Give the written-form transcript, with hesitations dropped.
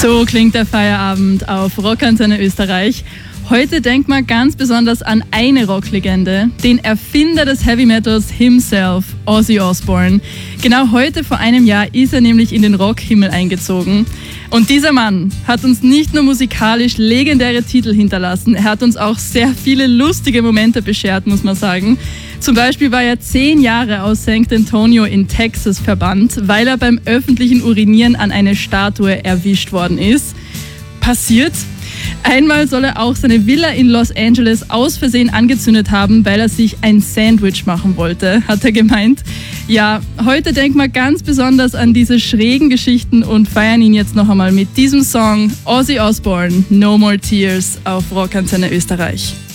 So klingt der Feierabend auf Rockantenne Österreich. Heute denkt man ganz besonders an eine Rocklegende, den Erfinder des Heavy Metals himself, Ozzy Osbourne. Genau heute vor einem Jahr ist er nämlich in den Rockhimmel eingezogen. Und dieser Mann hat uns nicht nur musikalisch legendäre Titel hinterlassen, er hat uns auch sehr viele lustige Momente beschert, muss man sagen. Zum Beispiel war er 10 Jahre aus San Antonio in Texas verbannt, weil er beim öffentlichen Urinieren an eine Statue erwischt worden ist. Passiert. Einmal soll er auch seine Villa in Los Angeles aus Versehen angezündet haben, weil er sich ein Sandwich machen wollte, hat er gemeint. Ja, heute denkt man ganz besonders an diese schrägen Geschichten und feiern ihn jetzt noch einmal mit diesem Song Ozzy Osbourne, No More Tears auf Rockantenne Österreich.